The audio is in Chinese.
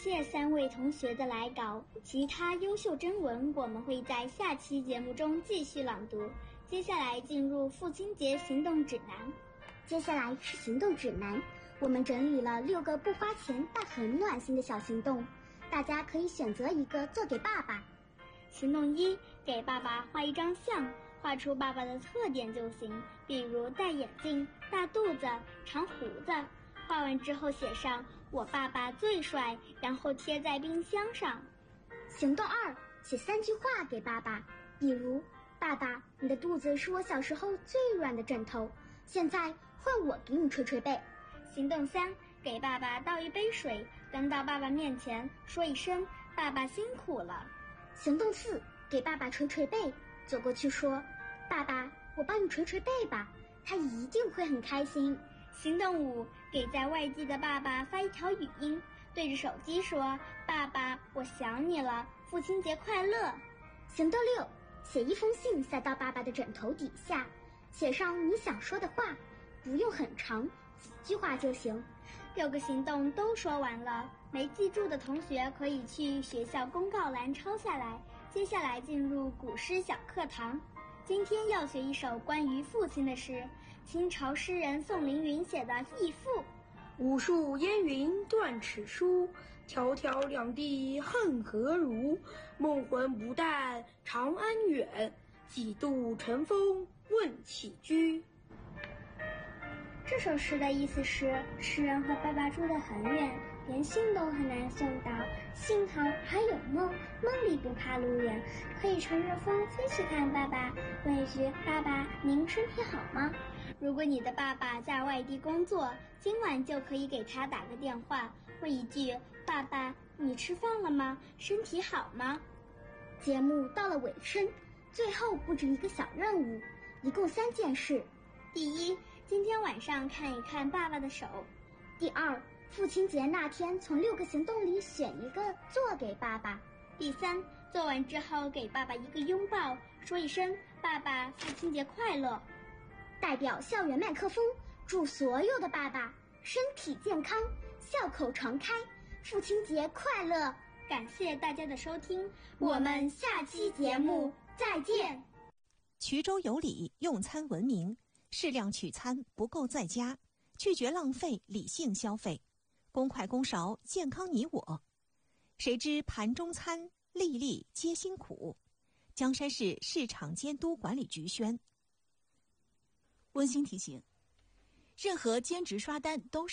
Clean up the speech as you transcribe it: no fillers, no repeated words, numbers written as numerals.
谢3位同学的来稿，其他优秀征文我们会在下期节目中继续朗读。接下来进入父亲节行动指南。 接下来是行动指南，我们整理了6个不花钱但很暖心的小行动，大家可以选择一个做给爸爸。 行动1，给爸爸画一张像，画出爸爸的特点就行，比如戴眼镜、大肚子、长胡子。画完之后写上我爸爸最帅，然后贴在冰箱上。 行动2，写3句话给爸爸，比如爸爸，你的肚子是我小时候最软的枕头，现在换我给你捶捶背。 行动3，给爸爸倒一杯水，端到爸爸面前，说一声爸爸辛苦了。 行动4，给爸爸捶捶背，走过去说爸爸，我帮你捶捶背吧，他一定会很开心。 行动5，给在外地的爸爸发一条语音，对着手机说爸爸，我想你了，父亲节快乐。 行动6，写一封信塞到爸爸的枕头底下，写上你想说的话，不用很长，几句话就行。 6个行动都说完了，没记住的同学可以去学校公告栏抄下来。接下来进入古诗小课堂，今天要学一首关于父亲的诗，清朝诗人宋凌云写的《义父》。 无数烟云断齿疏，迢迢两地恨何如？梦魂不淡长安远，几度尘封问起居。 这首诗的意思是，诗人和爸爸住得很远，连信都很难送到，幸好还有梦，梦里不怕路远，可以乘着风飞去看爸爸，问一句爸爸您身体好吗？如果你的爸爸在外地工作，今晚就可以给他打个电话，问一句爸爸你吃饭了吗？身体好吗？ 节目到了尾声，最后布置一个小任务，一共3件事。 第1，今天晚上看一看爸爸的手。 第2，父亲节那天从6个行动里选一个做给爸爸。 第3，做完之后给爸爸一个拥抱，说一声爸爸父亲节快乐。 代表校园麦克风，祝所有的爸爸身体健康，笑口常开，父亲节快乐。 感谢大家的收听，我们下期节目再见。 衢州有礼，用餐文明，适量取餐，不够在家，拒绝浪费，理性消费，公筷公勺，健康你我。谁知盘中餐，粒粒皆辛苦。江山市市场监督管理局宣。 温馨提醒：任何兼职刷单都是